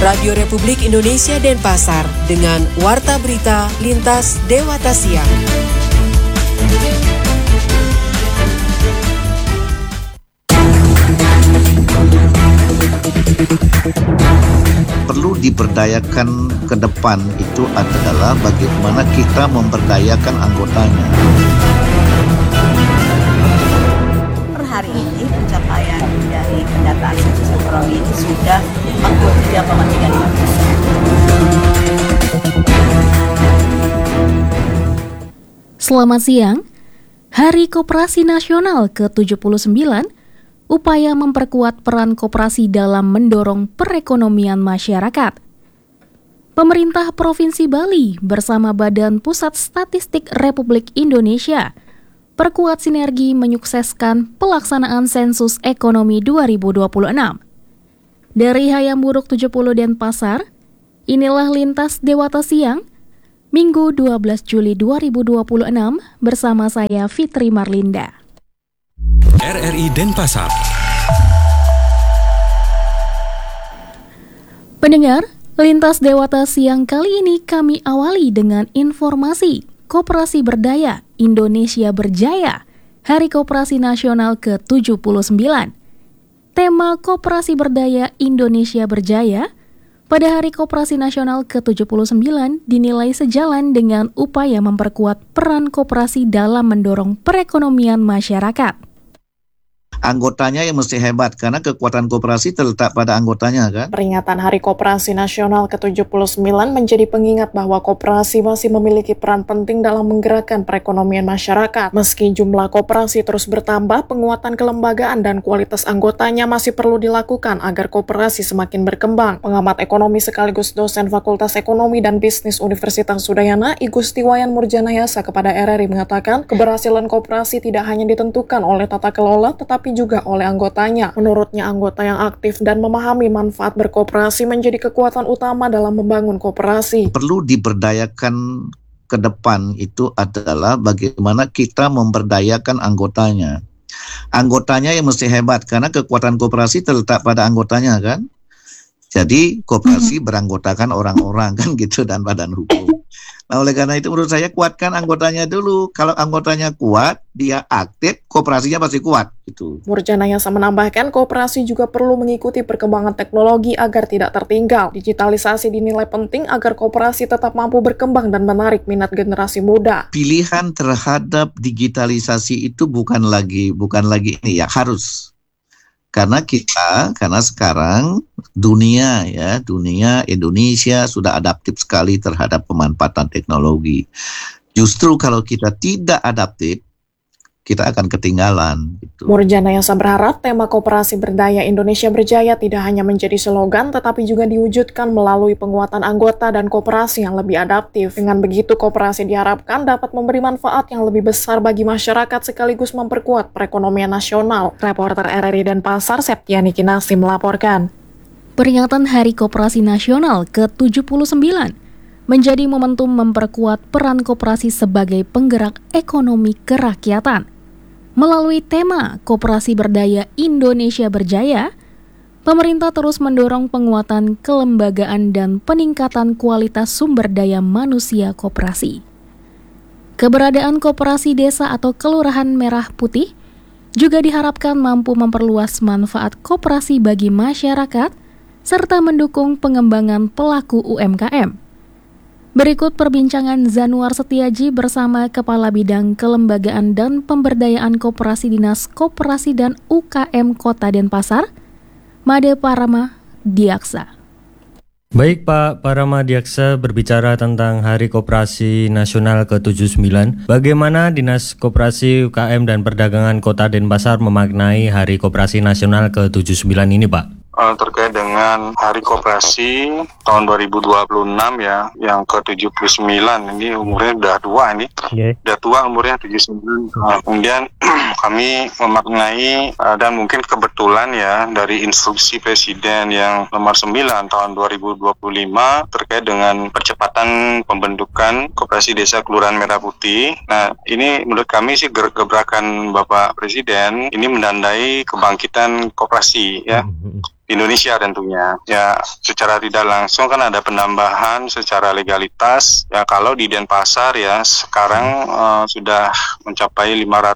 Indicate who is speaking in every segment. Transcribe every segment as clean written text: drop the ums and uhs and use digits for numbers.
Speaker 1: Radio Republik Indonesia Denpasar dengan Warta Berita Lintas Dewata Siang.
Speaker 2: Perlu diberdayakan ke depan itu adalah bagaimana kita memberdayakan anggotanya.
Speaker 3: Per hari ini pencapaian dari pendataan sensus ekonomi ini sudah 43,3%.
Speaker 4: Selamat siang. Hari Koperasi Nasional ke-79, upaya memperkuat peran koperasi dalam mendorong perekonomian masyarakat. Pemerintah Provinsi Bali bersama Badan Pusat Statistik Republik Indonesia perkuat sinergi menyukseskan pelaksanaan sensus ekonomi 2026. Dari Hayam Buruk 70 Denpasar, inilah Lintas Dewata Siang, Minggu 12 Juli 2026 bersama saya Fitri Marlinda.
Speaker 5: RRI Denpasar.
Speaker 4: Pendengar, Lintas Dewata Siang kali ini kami awali dengan informasi Koperasi Berdaya Indonesia Berjaya, Hari Koperasi Nasional ke-79. Tema Koperasi Berdaya Indonesia Berjaya pada Hari Koperasi Nasional ke-79 dinilai sejalan dengan upaya memperkuat peran koperasi dalam mendorong perekonomian masyarakat.
Speaker 2: Anggotanya yang mesti hebat, karena kekuatan koperasi terletak pada anggotanya, kan?
Speaker 6: Peringatan Hari Koperasi Nasional ke-79 menjadi pengingat bahwa koperasi masih memiliki peran penting dalam menggerakkan perekonomian masyarakat. Meski jumlah koperasi terus bertambah, penguatan kelembagaan dan kualitas anggotanya masih perlu dilakukan agar koperasi semakin berkembang. Pengamat ekonomi sekaligus dosen Fakultas Ekonomi dan Bisnis Universitas Udayana, I Gusti Wayan Murjanayasa kepada RRI mengatakan, keberhasilan koperasi tidak hanya ditentukan oleh tata kelola, tetapi juga oleh anggotanya. Menurutnya, anggota yang aktif dan memahami manfaat berkoperasi menjadi kekuatan utama dalam membangun koperasi.
Speaker 2: Perlu diberdayakan ke depan itu adalah bagaimana kita memberdayakan anggotanya. Anggotanya yang mesti hebat, karena kekuatan koperasi terletak pada anggotanya, kan? Jadi koperasi beranggotakan orang-orang, kan gitu, dan badan hukum. Nah, oleh karena itu menurut saya kuatkan anggotanya dulu. Kalau anggotanya kuat, dia aktif, koperasinya pasti kuat. Gitu.
Speaker 6: Murjanayasa menambahkan, koperasi juga perlu mengikuti perkembangan teknologi agar tidak tertinggal. Digitalisasi dinilai penting agar koperasi tetap mampu berkembang dan menarik minat generasi muda.
Speaker 2: Pilihan terhadap digitalisasi itu bukan lagi ini ya, harus. Karena sekarang dunia Indonesia sudah adaptif sekali terhadap pemanfaatan teknologi. Justru kalau kita tidak adaptif, kita akan ketinggalan. Gitu.
Speaker 6: Murjanayasa berharap tema Koperasi Berdaya Indonesia Berjaya tidak hanya menjadi slogan, tetapi juga diwujudkan melalui penguatan anggota dan koperasi yang lebih adaptif. Dengan begitu, koperasi diharapkan dapat memberi manfaat yang lebih besar bagi masyarakat sekaligus memperkuat perekonomian nasional. Reporter RRI Denpasar, Septiani Kinasi melaporkan.
Speaker 4: Peringatan Hari Koperasi Nasional ke-79 menjadi momentum memperkuat peran koperasi sebagai penggerak ekonomi kerakyatan. Melalui tema Koperasi Berdaya Indonesia Berjaya, pemerintah terus mendorong penguatan kelembagaan dan peningkatan kualitas sumber daya manusia koperasi. Keberadaan koperasi desa atau kelurahan merah putih juga diharapkan mampu memperluas manfaat koperasi bagi masyarakat serta mendukung pengembangan pelaku UMKM. Berikut perbincangan Zanuar Setiaji bersama Kepala Bidang Kelembagaan dan Pemberdayaan Koperasi Dinas Koperasi dan UKM Kota Denpasar, Made Parama Diaksa.
Speaker 7: Baik Pak Parama Diaksa, berbicara tentang Hari Koperasi Nasional ke-79, bagaimana Dinas Koperasi, UKM dan Perdagangan Kota Denpasar memaknai Hari Koperasi Nasional ke-79 ini Pak?
Speaker 8: Terkait dengan Hari Koperasi tahun 2026 ya, yang ke-79, ini umurnya udah tua ini. Udah tua umurnya 79. Kemudian kami memaknai dan mungkin kebetulan ya dari instruksi Presiden yang nomor 9 tahun 2025 terkait dengan percepatan pembentukan Koperasi Desa Kelurahan Merah Putih. Nah, ini menurut kami sih gebrakan Bapak Presiden ini menandai kebangkitan koperasi ya. Indonesia tentunya. Ya, secara tidak langsung kan ada penambahan secara legalitas. Ya, kalau di Denpasar ya sekarang sudah mencapai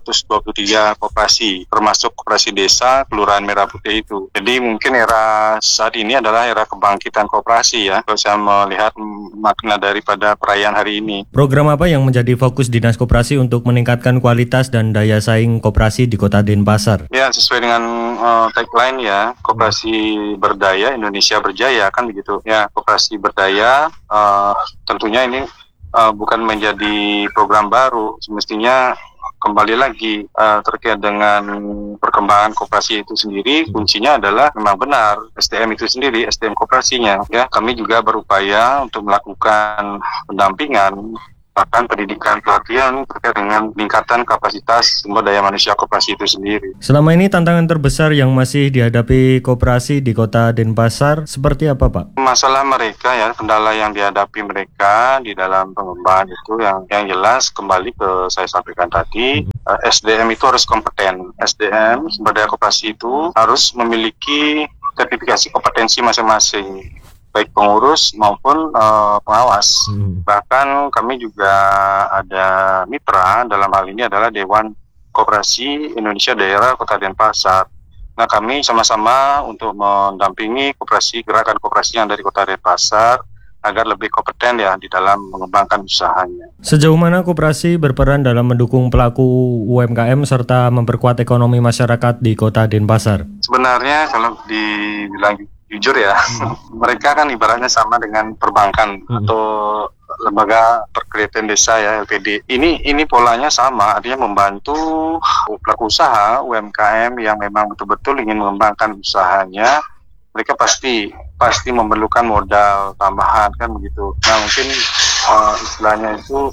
Speaker 8: 523 koperasi, termasuk koperasi desa Kelurahan Merah Putih itu. Jadi mungkin era saat ini adalah era kebangkitan koperasi ya. Kalau saya melihat makna daripada perayaan hari ini.
Speaker 7: Program apa yang menjadi fokus Dinas Koperasi untuk meningkatkan kualitas dan daya saing koperasi di Kota Denpasar?
Speaker 8: Ya, sesuai dengan tagline ya, koperasi berdaya Indonesia berjaya, kan begitu ya. Koperasi berdaya tentunya ini bukan menjadi program baru, semestinya kembali lagi terkait dengan perkembangan koperasi itu sendiri. Kuncinya adalah memang benar SDM itu sendiri, SDM koperasinya ya. Kami juga berupaya untuk melakukan pendampingan, bahkan pendidikan pelatihan terkait dengan peningkatan kapasitas sumber daya manusia koperasi itu sendiri.
Speaker 7: Selama ini tantangan terbesar yang masih dihadapi koperasi di Kota Denpasar seperti apa, Pak?
Speaker 8: Masalah mereka ya, kendala yang dihadapi mereka di dalam pengembangan itu yang jelas kembali ke saya sampaikan tadi, SDM itu harus kompeten. SDM sumber daya koperasi itu harus memiliki sertifikasi kompetensi masing-masing, baik pengurus maupun pengawas. Bahkan kami juga ada mitra, dalam hal ini adalah Dewan Koperasi Indonesia Daerah Kota Denpasar. Nah, kami sama-sama untuk mendampingi gerakan koperasi yang dari Kota Denpasar agar lebih kompeten ya di dalam mengembangkan usahanya.
Speaker 7: Sejauh mana koperasi berperan dalam mendukung pelaku UMKM serta memperkuat ekonomi masyarakat di Kota Denpasar?
Speaker 8: Sebenarnya kalau dibilang jujur ya, mereka kan ibaratnya sama dengan perbankan atau lembaga perkreditan desa ya, LPD. Ini polanya sama, artinya membantu pelaku usaha UMKM yang memang betul-betul ingin mengembangkan usahanya. Mereka pasti memerlukan modal tambahan, kan begitu. Nah, mungkin istilahnya itu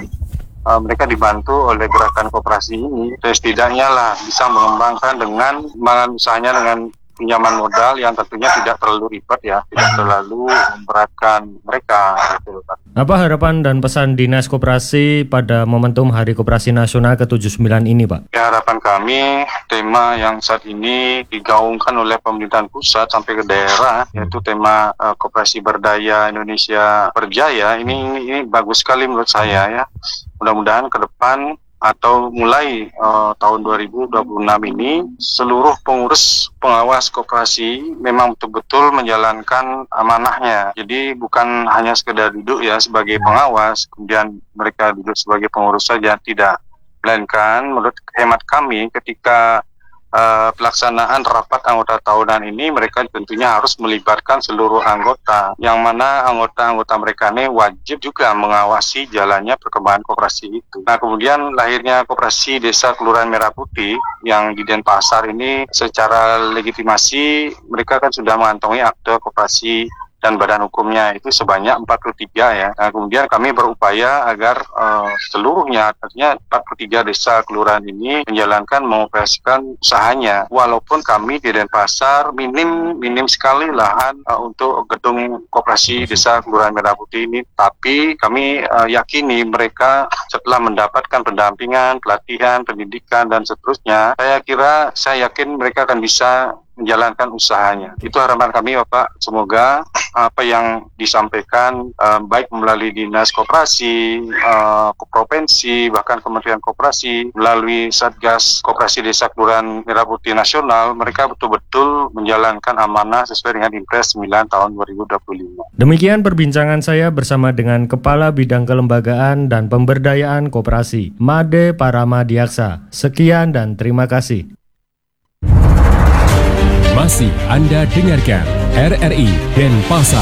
Speaker 8: mereka dibantu oleh gerakan koperasi ini, setidaknya lah bisa mengembangkan dengan usahanya dengan pinjaman modal yang tentunya tidak terlalu ribet ya, tidak terlalu memberatkan mereka. Gitu.
Speaker 7: Apa harapan dan pesan Dinas Koperasi pada momentum Hari Koperasi Nasional ke-79 ini, Pak?
Speaker 8: Ya, harapan kami, tema yang saat ini digaungkan oleh pemerintahan pusat sampai ke daerah, yaitu tema Koperasi Berdaya Indonesia Berjaya, ini bagus sekali menurut saya ya. Mudah-mudahan ke depan atau mulai tahun 2026 ini seluruh pengurus pengawas koperasi memang betul-betul menjalankan amanahnya. Jadi bukan hanya sekedar duduk ya sebagai pengawas, kemudian mereka duduk sebagai pengurus saja, tidak. Melainkan menurut hemat kami ketika pelaksanaan rapat anggota tahunan ini mereka tentunya harus melibatkan seluruh anggota, yang mana anggota-anggota mereka ini wajib juga mengawasi jalannya perkembangan koperasi itu. Nah, kemudian lahirnya koperasi desa Kelurahan Merah Putih yang di Denpasar ini secara legitimasi mereka kan sudah mengantongi akte koperasi dan badan hukumnya itu sebanyak 43 ya. Nah, kemudian kami berupaya agar seluruhnya, artinya 43 desa kelurahan ini menjalankan, mengoperasikan usahanya. Walaupun kami di Denpasar minim sekali lahan untuk gedung koperasi desa Kelurahan Merah Putih ini, tapi kami yakini mereka setelah mendapatkan pendampingan, pelatihan, pendidikan dan seterusnya, saya yakin mereka akan bisa menjalankan usahanya. Itu harapan kami, Bapak. Semoga apa yang disampaikan baik melalui Dinas Koperasi, Provinsi, bahkan Kementerian Koperasi, melalui Satgas Koperasi Desa Kelurahan Merah Putih Nasional, mereka betul-betul menjalankan amanah sesuai dengan Impres 9 tahun 2025.
Speaker 7: Demikian perbincangan saya bersama dengan Kepala Bidang Kelembagaan dan Pemberdayaan Koperasi, Made Paramadiaksa. Sekian dan terima kasih.
Speaker 5: Masih Anda dengarkan RRI Denpasar.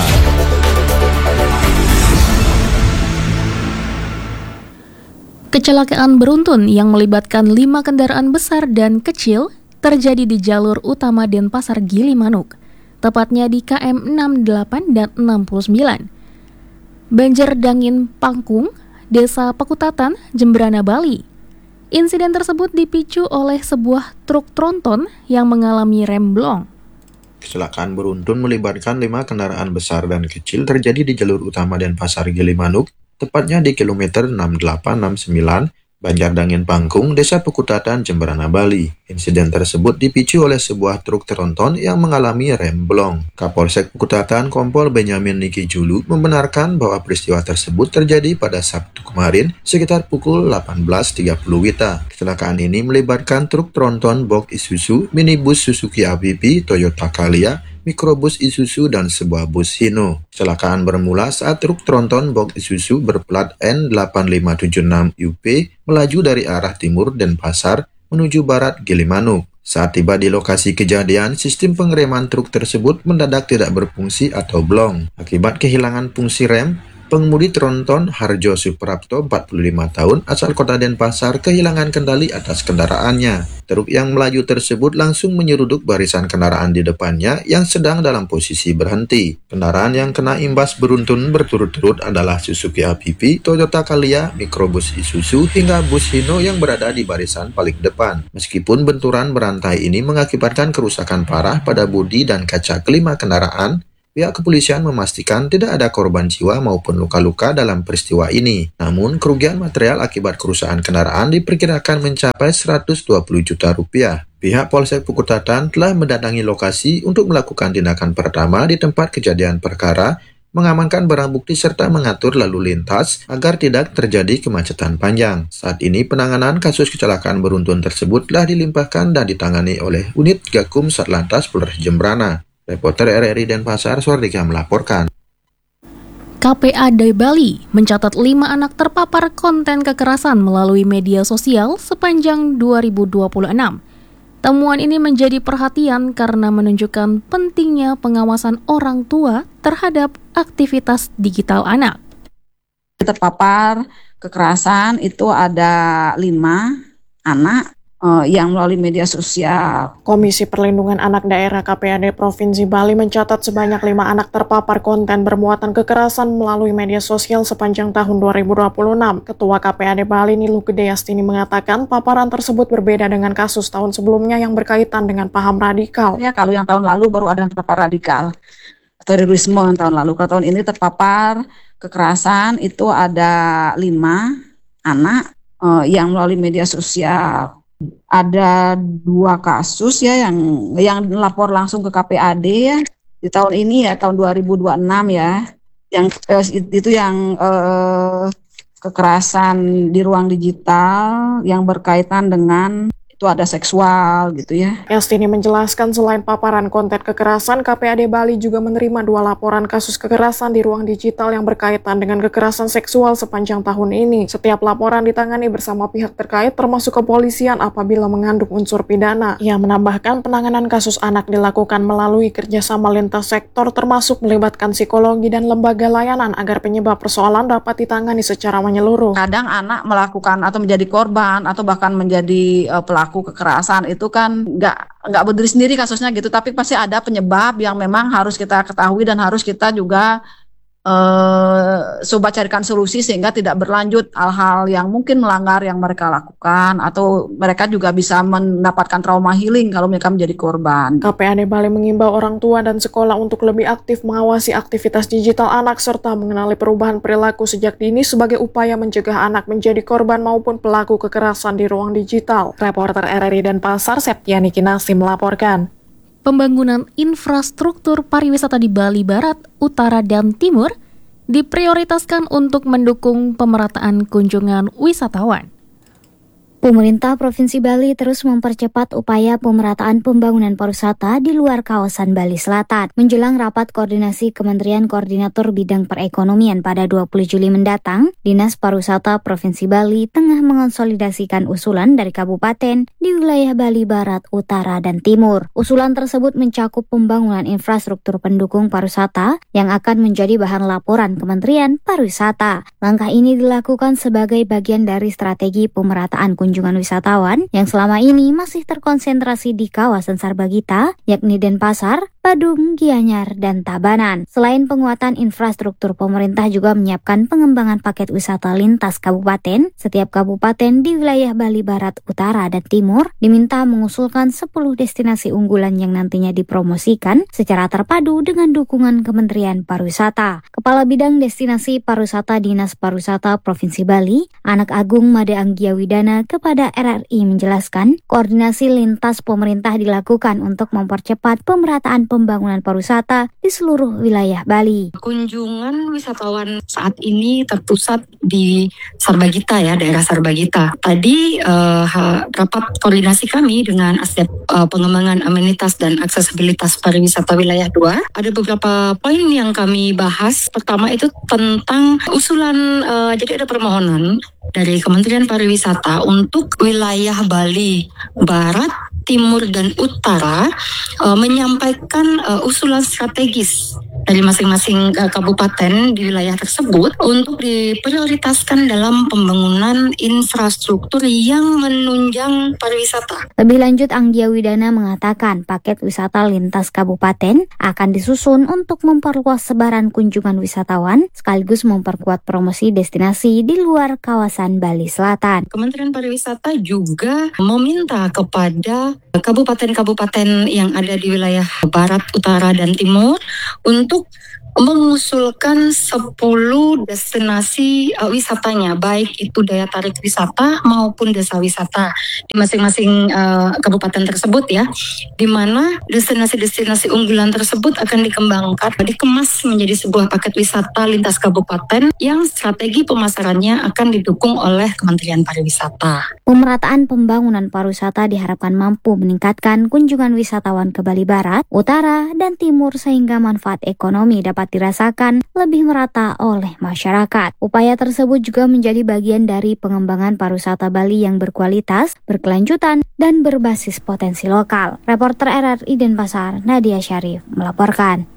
Speaker 4: Kecelakaan beruntun yang melibatkan 5 kendaraan besar dan kecil terjadi di jalur utama Denpasar Gilimanuk, tepatnya di KM 68 dan 69. Banjar Dangin Pangkung, Desa Pekutatan, Jemberana, Bali. Insiden tersebut dipicu oleh sebuah truk tronton yang mengalami remblong.
Speaker 9: Kecelakaan beruntun melibatkan 5 kendaraan besar dan kecil terjadi di jalur utama Denpasar Gilimanuk, tepatnya di kilometer 6869 Banjar Dangin Pangkung, Desa Pekutatan, Jemberana, Bali. Insiden tersebut dipicu oleh sebuah truk tronton yang mengalami rem blong. Kapolsek Pekutatan Kompol Benyamin Niki Julu membenarkan bahwa peristiwa tersebut terjadi pada Sabtu kemarin sekitar pukul 18.30 WITA. Kecelakaan ini melibatkan truk tronton box Isuzu, minibus Suzuki AVP, Toyota Calya, mikrobus Isuzu, dan sebuah bus Hino. Kecelakaan bermula saat truk tronton box Isuzu berplat N8576 UP melaju dari arah timur Denpasar menuju barat Gilimanuk. Saat tiba di lokasi kejadian, sistem pengereman truk tersebut mendadak tidak berfungsi atau blong. Akibat kehilangan fungsi rem, pengemudi tronton Harjo Suprapto, 45 tahun, asal kota Denpasar, kehilangan kendali atas kendaraannya. Truk yang melaju tersebut langsung menyeruduk barisan kendaraan di depannya yang sedang dalam posisi berhenti. Kendaraan yang kena imbas beruntun berturut-turut adalah Suzuki AVP, Toyota Calya, mikrobus Isuzu, hingga bus Hino yang berada di barisan paling depan. Meskipun benturan berantai ini mengakibatkan kerusakan parah pada bodi dan kaca kelima kendaraan, pihak kepolisian memastikan tidak ada korban jiwa maupun luka-luka dalam peristiwa ini. Namun, kerugian material akibat kerusakan kendaraan diperkirakan mencapai 120 juta rupiah. Pihak Polsek Pekutatan telah mendatangi lokasi untuk melakukan tindakan pertama di tempat kejadian perkara, mengamankan barang bukti serta mengatur lalu lintas agar tidak terjadi kemacetan panjang. Saat ini penanganan kasus kecelakaan beruntun tersebut telah dilimpahkan dan ditangani oleh Unit Gakum Satlantas Polres Jemberana. Reporter RRI Denpasar, Swardika melaporkan.
Speaker 4: KPAD Bali mencatat 5 anak terpapar konten kekerasan melalui media sosial sepanjang 2026. Temuan ini menjadi perhatian karena menunjukkan pentingnya pengawasan orang tua terhadap aktivitas digital anak.
Speaker 3: Terpapar kekerasan itu ada 5 anak yang melalui media sosial.
Speaker 6: Komisi Perlindungan Anak Daerah KPAD Provinsi Bali mencatat sebanyak 5 anak terpapar konten bermuatan kekerasan melalui media sosial sepanjang tahun 2026. Ketua KPAD Bali Niluh Gedeyastini mengatakan paparan tersebut berbeda dengan kasus tahun sebelumnya yang berkaitan dengan paham radikal.
Speaker 3: Ya, kalau yang tahun lalu baru ada yang terpapar radikal, terorisme yang tahun lalu. Kalau tahun ini terpapar kekerasan itu ada 5 anak yang melalui media sosial. Ada 2 kasus ya yang lapor langsung ke KPAD ya di tahun ini ya, tahun 2026 ya, yang itu yang kekerasan di ruang digital yang berkaitan dengan itu ada seksual gitu ya.
Speaker 6: Yastini menjelaskan selain paparan konten kekerasan, KPAD Bali juga menerima 2 laporan kasus kekerasan di ruang digital yang berkaitan dengan kekerasan seksual sepanjang tahun ini. Setiap laporan ditangani bersama pihak terkait termasuk kepolisian apabila mengandung unsur pidana. Ia menambahkan penanganan kasus anak dilakukan melalui kerjasama lintas sektor termasuk melibatkan psikologi dan lembaga layanan agar penyebab persoalan dapat ditangani secara menyeluruh.
Speaker 3: Kadang anak melakukan atau menjadi korban atau bahkan menjadi pelaku kekerasan itu kan nggak berdiri sendiri kasusnya gitu, tapi pasti ada penyebab yang memang harus kita ketahui dan harus kita juga coba carikan solusi sehingga tidak berlanjut hal-hal yang mungkin melanggar yang mereka lakukan, atau mereka juga bisa mendapatkan trauma healing kalau mereka menjadi korban.
Speaker 6: KPAD Bali mengimbau orang tua dan sekolah untuk lebih aktif mengawasi aktivitas digital anak serta mengenali perubahan perilaku sejak dini sebagai upaya mencegah anak menjadi korban maupun pelaku kekerasan di ruang digital. Reporter RRI Denpasar, Septiani Kinasi melaporkan.
Speaker 4: Pembangunan infrastruktur pariwisata di Bali Barat, Utara, dan Timur diprioritaskan untuk mendukung pemerataan kunjungan wisatawan.
Speaker 10: Pemerintah Provinsi Bali terus mempercepat upaya pemerataan pembangunan pariwisata di luar kawasan Bali Selatan. Menjelang rapat koordinasi Kementerian Koordinator Bidang Perekonomian pada 20 Juli mendatang, Dinas Pariwisata Provinsi Bali tengah mengonsolidasikan usulan dari kabupaten di wilayah Bali Barat, Utara, dan Timur. Usulan tersebut mencakup pembangunan infrastruktur pendukung pariwisata yang akan menjadi bahan laporan Kementerian Pariwisata. Langkah ini dilakukan sebagai bagian dari strategi pemerataan kunjungan wisatawan yang selama ini masih terkonsentrasi di kawasan Sarbagita, yakni Denpasar, Badung, Gianyar, dan Tabanan. Selain penguatan infrastruktur, pemerintah juga menyiapkan pengembangan paket wisata lintas kabupaten. Setiap kabupaten di wilayah Bali Barat, Utara, dan Timur diminta mengusulkan 10 destinasi unggulan yang nantinya dipromosikan secara terpadu dengan dukungan Kementerian Pariwisata. Kepala Bidang Destinasi Pariwisata Dinas Pariwisata Provinsi Bali, Anak Agung Made Anggia Widana kepada RRI menjelaskan, koordinasi lintas pemerintah dilakukan untuk mempercepat pemerataan pembangunan pariwisata di seluruh wilayah Bali.
Speaker 11: Kunjungan wisatawan saat ini terpusat di Sarbagita ya, daerah Sarbagita. Tadi rapat koordinasi kami dengan aspek pengembangan amenitas dan aksesibilitas pariwisata wilayah 2. Ada beberapa poin yang kami bahas. Pertama itu tentang usulan, jadi ada permohonan dari Kementerian Pariwisata untuk wilayah Bali Barat, Timur, dan Utara menyampaikan usulan strategis dari masing-masing kabupaten di wilayah tersebut untuk diprioritaskan dalam pembangunan infrastruktur yang menunjang pariwisata.
Speaker 10: Lebih lanjut, Anggia Widana mengatakan paket wisata lintas kabupaten akan disusun untuk memperluas sebaran kunjungan wisatawan sekaligus memperkuat promosi destinasi di luar kawasan Bali Selatan.
Speaker 11: Kementerian Pariwisata juga meminta kepada kabupaten-kabupaten yang ada di wilayah Barat, Utara, dan Timur untuk mengusulkan 10 destinasi wisatanya, baik itu daya tarik wisata maupun desa wisata di masing-masing kabupaten tersebut ya, di mana destinasi-destinasi unggulan tersebut akan dikembangkan, dikemas menjadi sebuah paket wisata lintas kabupaten yang strategi pemasarannya akan didukung oleh Kementerian Pariwisata.
Speaker 10: Pemerataan pembangunan pariwisata diharapkan mampu meningkatkan kunjungan wisatawan ke Bali Barat, Utara, dan Timur sehingga manfaat ekonomi dapat dirasakan lebih merata oleh masyarakat. Upaya tersebut juga menjadi bagian dari pengembangan pariwisata Bali yang berkualitas, berkelanjutan, dan berbasis potensi lokal. Reporter RRI Denpasar, Nadia Syarif, melaporkan.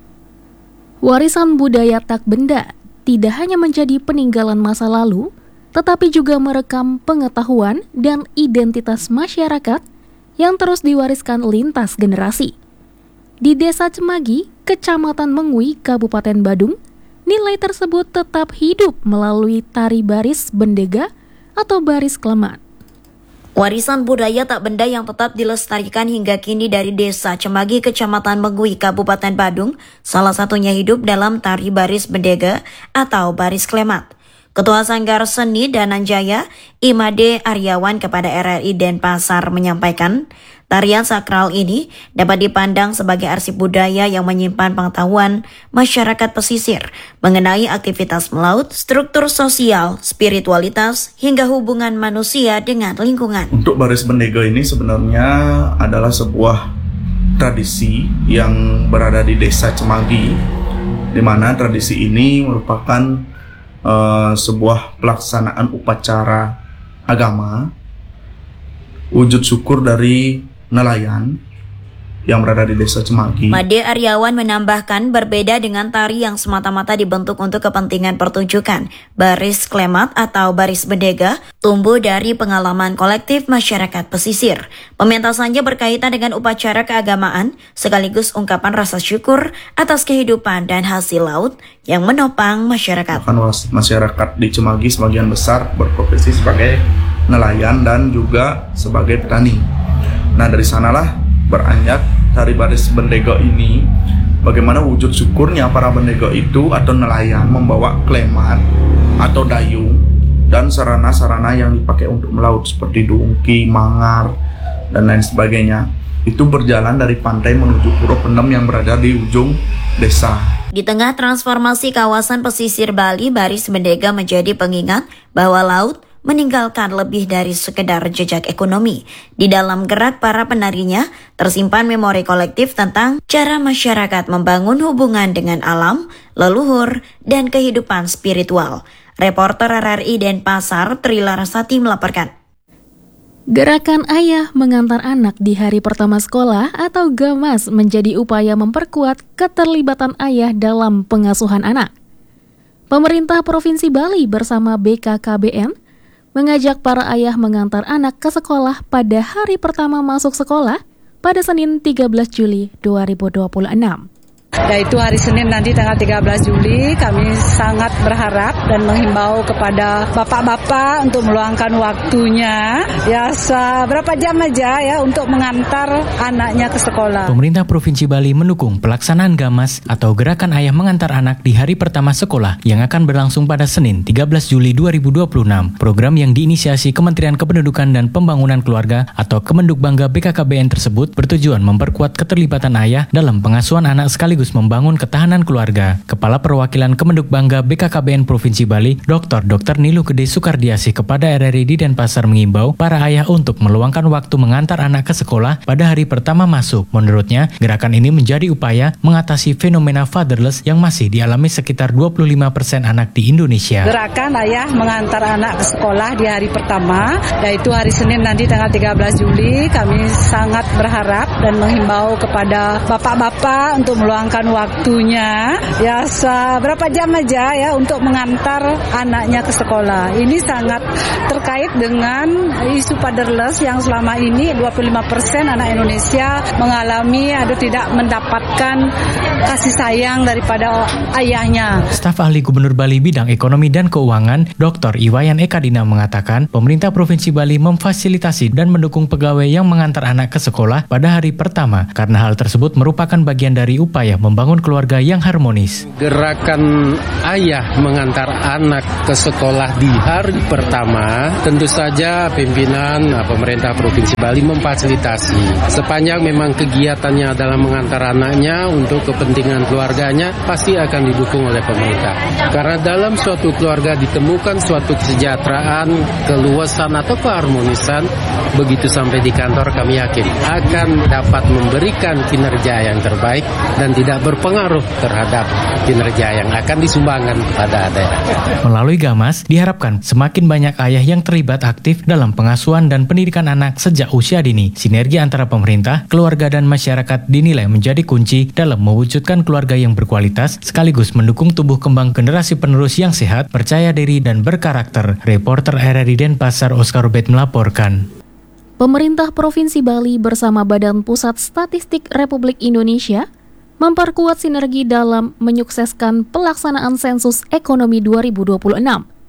Speaker 4: Warisan budaya tak benda tidak hanya menjadi peninggalan masa lalu, tetapi juga merekam pengetahuan dan identitas masyarakat yang terus diwariskan lintas generasi. Di Desa Cemagi, Kecamatan Mengui, Kabupaten Badung, nilai tersebut tetap hidup melalui tari baris bendega atau baris klemat.
Speaker 12: Warisan budaya tak benda yang tetap dilestarikan hingga kini dari Desa Cemagi, Kecamatan Mengui, Kabupaten Badung, salah satunya hidup dalam tari baris bendega atau baris klemat. Ketua Sanggar Seni Dananjaya, Imade Aryawan kepada RRI Denpasar menyampaikan, tarian sakral ini dapat dipandang sebagai arsip budaya yang menyimpan pengetahuan masyarakat pesisir mengenai aktivitas melaut, struktur sosial, spiritualitas, hingga hubungan manusia dengan lingkungan.
Speaker 13: Untuk baris bendega ini sebenarnya adalah sebuah tradisi yang berada di Desa Cemagi, di mana tradisi ini merupakan sebuah pelaksanaan upacara agama wujud syukur dari nelayan yang berada di Desa Cemagi.
Speaker 12: Made Aryawan menambahkan, berbeda dengan tari yang semata-mata dibentuk untuk kepentingan pertunjukan, baris klemat atau baris bendega tumbuh dari pengalaman kolektif masyarakat pesisir. Pementasannya berkaitan dengan upacara keagamaan sekaligus ungkapan rasa syukur atas kehidupan dan hasil laut yang menopang masyarakat.
Speaker 13: Masyarakat di Cemagi sebagian besar berprofesi sebagai nelayan dan juga sebagai petani. Nah, dari sanalah beranjak tari baris bendega ini, bagaimana wujud syukurnya para bendega itu atau nelayan membawa klemat atau dayung dan sarana-sarana yang dipakai untuk melaut seperti dungki, mangar, dan lain sebagainya. Itu berjalan dari pantai menuju Puro Penem yang berada di ujung desa.
Speaker 12: Di tengah transformasi kawasan pesisir Bali, baris bendega menjadi pengingat bahwa laut meninggalkan lebih dari sekedar jejak ekonomi. Di dalam gerak para penarinya tersimpan memori kolektif tentang cara masyarakat membangun hubungan dengan alam, leluhur, dan kehidupan spiritual. Reporter RRI Denpasar, Tri Larasati melaporkan.
Speaker 4: Gerakan ayah mengantar anak di hari pertama sekolah atau GAMAS menjadi upaya memperkuat keterlibatan ayah dalam pengasuhan anak. Pemerintah Provinsi Bali bersama BKKBN mengajak para ayah mengantar anak ke sekolah pada hari pertama masuk sekolah pada Senin 13 Juli 2026.
Speaker 14: Yaitu hari Senin nanti tanggal 13 Juli, kami sangat berharap dan menghimbau kepada bapak-bapak untuk meluangkan waktunya ya seberapa jam aja ya untuk mengantar anaknya ke sekolah.
Speaker 15: Pemerintah Provinsi Bali mendukung pelaksanaan GAMAS atau Gerakan Ayah Mengantar Anak di hari pertama sekolah yang akan berlangsung pada Senin 13 Juli 2026. Program yang diinisiasi Kementerian Kependudukan dan Pembangunan Keluarga atau Kemendukbangga BKKBN tersebut bertujuan memperkuat keterlibatan ayah dalam pengasuhan anak sekaligus membangun ketahanan keluarga. Kepala Perwakilan Kemendukbangga BKKBN Provinsi Bali, Dr. Nilu Gede Sukardiasih kepada RRI di Denpasar mengimbau para ayah untuk meluangkan waktu mengantar anak ke sekolah pada hari pertama masuk. Menurutnya, gerakan ini menjadi upaya mengatasi fenomena fatherless yang masih dialami sekitar 25% anak di Indonesia.
Speaker 14: Gerakan ayah mengantar anak ke sekolah di hari pertama, yaitu hari Senin nanti tanggal 13 Juli, kami sangat berharap dan menghimbau kepada bapak-bapak untuk meluangkan waktunya ya seberapa jam aja ya untuk mengantar anaknya ke sekolah. Ini sangat terkait dengan isu fatherless yang selama ini 25% anak Indonesia mengalami atau tidak mendapatkan kasih sayang daripada ayahnya.
Speaker 15: Staf ahli Gubernur Bali bidang ekonomi dan keuangan, Dr. Iwayan Ekadina mengatakan, pemerintah Provinsi Bali memfasilitasi dan mendukung pegawai yang mengantar anak ke sekolah pada hari pertama karena hal tersebut merupakan bagian dari upaya membangun keluarga yang harmonis.
Speaker 16: Gerakan ayah mengantar anak ke sekolah di hari pertama, tentu saja pimpinan pemerintah Provinsi Bali memfasilitasi. Sepanjang memang kegiatannya adalah mengantar anaknya untuk kepentingan keluarganya, pasti akan didukung oleh pemerintah. Karena dalam suatu keluarga ditemukan suatu kesejahteraan, keluasan atau keharmonisan, begitu sampai di kantor kami yakin akan dapat memberikan kinerja yang terbaik dan tidak berpengaruh terhadap kinerja yang akan disumbangkan kepada daerah.
Speaker 15: Melalui GAMAS, diharapkan semakin banyak ayah yang terlibat aktif dalam pengasuhan dan pendidikan anak sejak usia dini. Sinergi antara pemerintah, keluarga, dan masyarakat dinilai menjadi kunci dalam mewujudkan keluarga yang berkualitas, sekaligus mendukung tumbuh kembang generasi penerus yang sehat, percaya diri, dan berkarakter. Reporter RRI Denpasar Oscar Robert melaporkan.
Speaker 4: Pemerintah Provinsi Bali bersama Badan Pusat Statistik Republik Indonesia memperkuat sinergi dalam menyukseskan pelaksanaan sensus ekonomi 2026.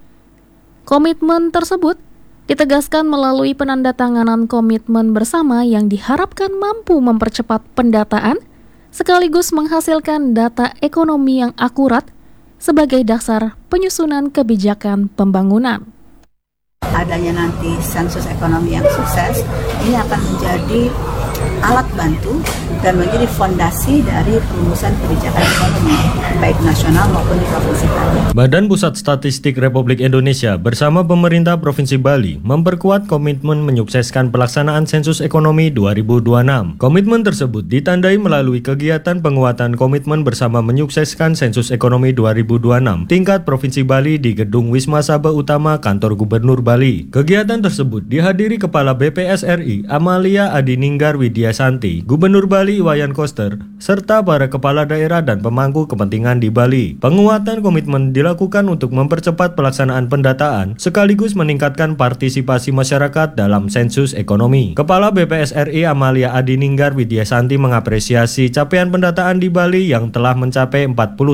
Speaker 4: Komitmen tersebut ditegaskan melalui penandatanganan komitmen bersama yang diharapkan mampu mempercepat pendataan sekaligus menghasilkan data ekonomi yang akurat sebagai dasar penyusunan kebijakan pembangunan.
Speaker 17: Adanya nanti sensus ekonomi yang sukses, ini akan menjadi alat bantu dan menjadi fondasi dari perumusan kebijakan ekonomi, baik nasional maupun di Provinsi Bali.
Speaker 7: Badan Pusat Statistik Republik Indonesia bersama pemerintah Provinsi Bali memperkuat komitmen menyukseskan pelaksanaan sensus ekonomi 2026. Komitmen tersebut ditandai melalui kegiatan penguatan komitmen bersama menyukseskan sensus ekonomi 2026 tingkat Provinsi Bali di Gedung Wisma Sabah Utama Kantor Gubernur Bali. Kegiatan tersebut dihadiri Kepala BPS RI Amalia Adininggar Widyasanti, Gubernur Bali Iwayan Koster, serta para kepala daerah dan pemangku kepentingan di Bali. Penguatan komitmen dilakukan untuk mempercepat pelaksanaan pendataan sekaligus meningkatkan partisipasi masyarakat dalam sensus ekonomi. Kepala BPS RI Amalia Adininggar Widyasanti mengapresiasi capaian pendataan di Bali yang telah mencapai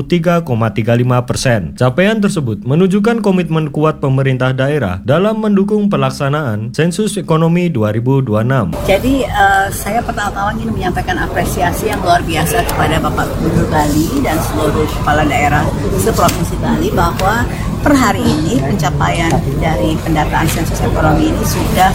Speaker 7: 43,35%. Capaian tersebut menunjukkan komitmen kuat pemerintah daerah dalam mendukung pelaksanaan sensus ekonomi 2026.
Speaker 17: Jadi saya pertama-tama ingin menyampaikan apresiasi yang luar biasa kepada Bapak Gubernur Bali dan seluruh kepala daerah seprovinsi Bali bahwa per hari ini pencapaian dari pendataan sensus ekonomi ini sudah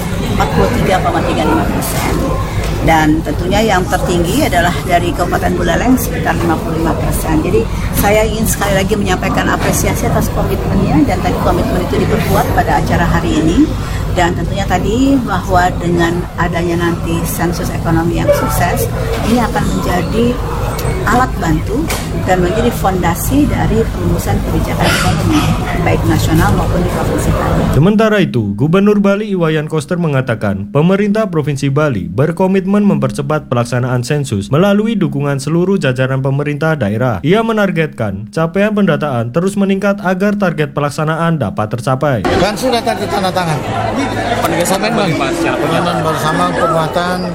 Speaker 17: 43,35%. Dan tentunya yang tertinggi adalah dari Kabupaten Buleleng sekitar 55%. Jadi saya ingin sekali lagi menyampaikan apresiasi atas komitmennya dan tadi komitmen itu diperkuat pada acara hari ini. Dan tentunya tadi bahwa dengan adanya nanti sensus ekonomi yang sukses, ini akan menjadi alat bantu dan menjadi fondasi dari perumusan kebijakan ekonomi, baik nasional maupun di Provinsi Bali.
Speaker 7: Sementara itu, Gubernur Bali Iwayan Koster mengatakan, pemerintah Provinsi Bali berkomitmen mempercepat pelaksanaan sensus melalui dukungan seluruh jajaran pemerintah daerah. Ia menargetkan capaian pendataan terus meningkat agar target pelaksanaan dapat tercapai.
Speaker 18: Dan sudah tanda tangan. Komitmen bersama penguatan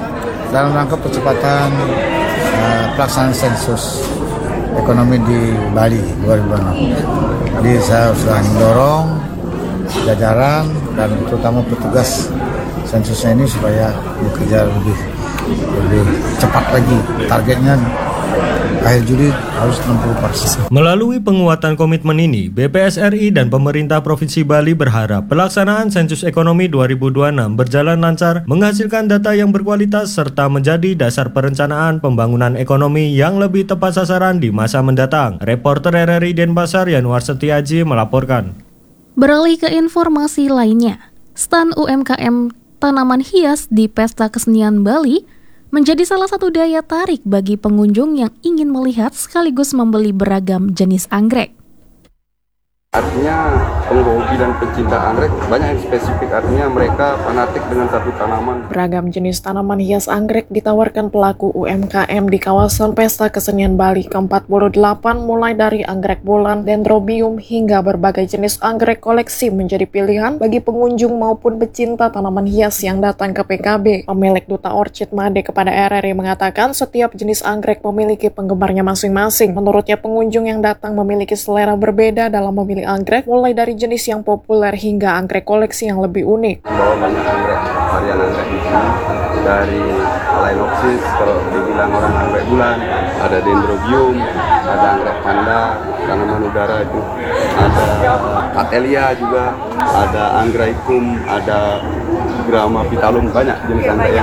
Speaker 18: dalam rangka percepatan pelaksanaan sensus ekonomi di Bali 2026. Jadi saya sudah mendorong jajaran dan terutama petugas sensusnya ini supaya bekerja lebih cepat lagi. Targetnya akhir Juli harus 60%.
Speaker 7: Melalui penguatan komitmen ini, BPS RI dan pemerintah Provinsi Bali berharap pelaksanaan sensus ekonomi 2026 berjalan lancar, menghasilkan data yang berkualitas serta menjadi dasar perencanaan pembangunan ekonomi yang lebih tepat sasaran di masa mendatang. Reporter RRI Denpasar Yanuar Setiaji melaporkan.
Speaker 4: Beralih ke informasi lainnya, stand UMKM tanaman hias di Pesta Kesenian Bali menjadi salah satu daya tarik bagi pengunjung yang ingin melihat sekaligus membeli beragam jenis anggrek.
Speaker 19: Artinya penghobi dan pecinta anggrek banyak yang spesifik, artinya mereka fanatik dengan satu tanaman.
Speaker 6: Beragam jenis tanaman hias anggrek ditawarkan pelaku UMKM di kawasan Pesta Kesenian Bali ke-48, mulai dari anggrek bulan, dendrobium hingga berbagai jenis anggrek koleksi menjadi pilihan bagi pengunjung maupun pecinta tanaman hias yang datang ke PKB. Pemilik Duta Orchid Made kepada RRI mengatakan setiap jenis anggrek memiliki penggemarnya masing-masing. Menurutnya pengunjung yang datang memiliki selera berbeda dalam memilih anggrek, mulai dari jenis yang populer hingga anggrek koleksi yang lebih unik.
Speaker 19: Bawa banyak anggrek, varian anggrek di sini, dari Phalaenopsis, kalau dibilang orang anggrek bulan, ada dendrobium, ada anggrek panda, tanaman udara itu, ada Cattleya juga, ada Angraecum, ada Grama Pitalum, banyak jenis anggrek yang